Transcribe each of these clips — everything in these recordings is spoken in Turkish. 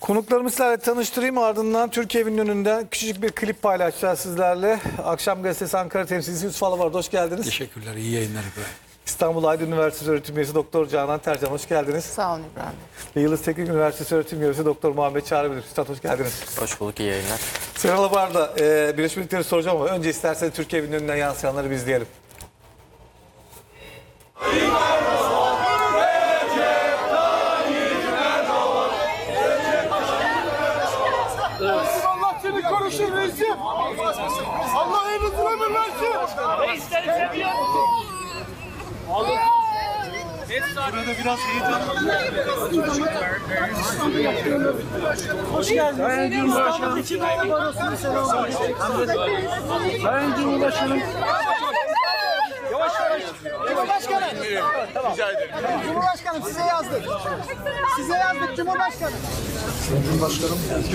Konuklarımı sizlerle tanıştırayım, ardından Türkiye evinin önünden küçücük bir klip paylaşacağız sizlerle. Akşam Gazetesi Ankara temsilcisi Yusuf Alabar'da hoş geldiniz. Teşekkürler, iyi yayınlar İbrahim. İstanbul Aydın Üniversitesi öğretim üyesi Doktor Canan Tercan, hoş geldiniz. Sağ olun İbrahim. Ve Yıldız Teknik Üniversitesi öğretim üyesi Doktor Muhammed Çağrı Bilir. Üstad hoş geldiniz. Hoş bulduk, iyi yayınlar. Sayın Alabar'da Birleşmiş Milletler'i soracağım ama önce isterseniz Türkiye evinin önünden yansıyanları bir izleyelim. Allah seni korusun reisim. Allah en uzun ömür versin. Reisleri seviyorum. Burada biraz heyecanlı. Hoş geldiniz. Sayın Cumhurbaşkanım. Sayın Cumhurbaşkanım. Yavaş yavaş. Cumhurbaşkanım. Rica ederim. Cumhurbaşkanım size yazdık. Size yazdık Cumhurbaşkanım. Cumhurbaşkanım.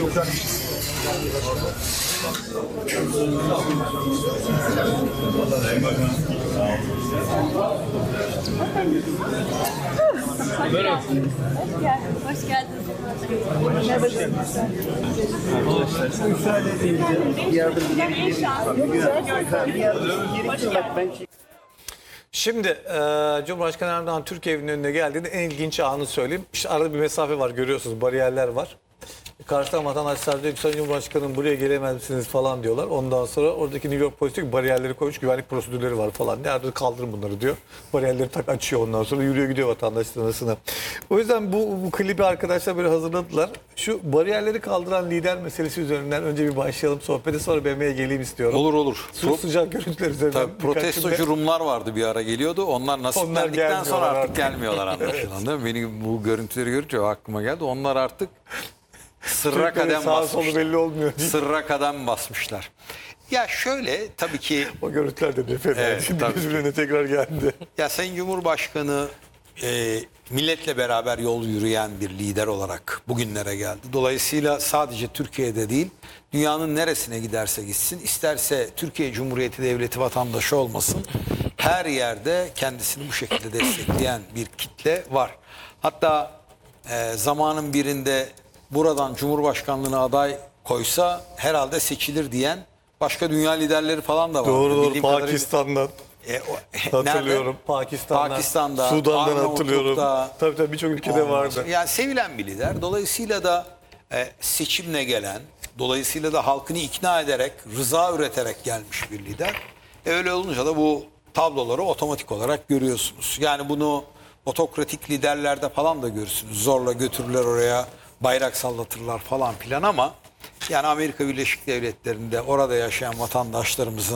Hoş geldiniz. Şimdi Cumhurbaşkanı Erdoğan Türkiye evinin önüne geldiğinde en ilginç anı söyleyeyim. İşte arada bir mesafe var, görüyorsunuz, bariyerler var. Karşıdan vatandaşlar diyor ki Sayın Cumhurbaşkanım buraya gelemez misiniz falan diyorlar. Ondan sonra oradaki New York polisi diyor ki bariyerleri koymuş, güvenlik prosedürleri var falan. Nerede kaldırın bunları diyor. Bariyerleri tak açıyor, ondan sonra yürüyor gidiyor vatandaşların arasına. O yüzden bu klibi arkadaşlar böyle hazırladılar. Şu bariyerleri kaldıran lider meselesi üzerinden önce bir başlayalım sohbete, sonra BM'ye geleyim istiyorum. Olur. Sıcak görüntüler üzerinden. Tabii, protestocu Rumlar vardı bir ara geliyordu. Onlar nasiplendikten sonra artık gelmiyorlar anlaşılan değil mi? Benim bu görüntüleri görünce aklıma geldi. Onlar artık sırra kadem sağ solu basmışlar. belli olmuyor. Sırra kadem basmışlar. Ya şöyle tabii ki O görüntüler de nefret. Evet, Şimdi tabii. birbirine tekrar geldi. ya Sayın Cumhurbaşkanı milletle beraber yol yürüyen bir lider olarak bugünlere geldi. Dolayısıyla sadece Türkiye'de değil, dünyanın neresine giderse gitsin, isterse Türkiye Cumhuriyeti Devleti vatandaşı olmasın, her yerde kendisini bu şekilde destekleyen bir kitle var. Hatta zamanın birinde buradan Cumhurbaşkanlığına aday koysa herhalde seçilir diyen başka dünya liderleri falan da var. Doğru Bildiğim kadarıyla- Pakistan'dan hatırlıyorum. Nerede? Pakistan'dan, Sudan'dan Arnavutluk'ta. hatırlıyorum. Tabii birçok ülkede vardı. Yani sevilen bir lider. Dolayısıyla da seçimle gelen, dolayısıyla da halkını ikna ederek, rıza üreterek gelmiş bir lider. Öyle olunca da bu tabloları otomatik olarak görüyorsunuz. Yani bunu otokratik liderlerde falan da görürsünüz. Zorla götürürler oraya, bayrak sallatırlar falan filan ama yani Amerika Birleşik Devletleri'nde orada yaşayan vatandaşlarımızın